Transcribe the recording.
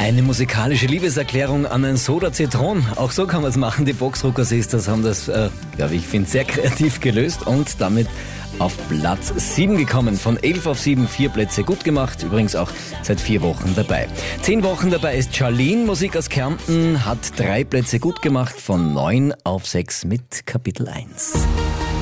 Eine musikalische Liebeserklärung an ein Soda Zitron. Auch so kann man es machen. Die Boxrocker Sisters haben das, wie ich finde, sehr kreativ gelöst und damit auf Platz 7 gekommen. Von 11 auf 7, 4 Plätze gut gemacht. Übrigens auch seit 4 Wochen dabei. 10 Wochen dabei ist Charlene, Musik aus Kärnten, hat 3 Plätze gut gemacht. Von 9 auf 6 mit Kapitel 1.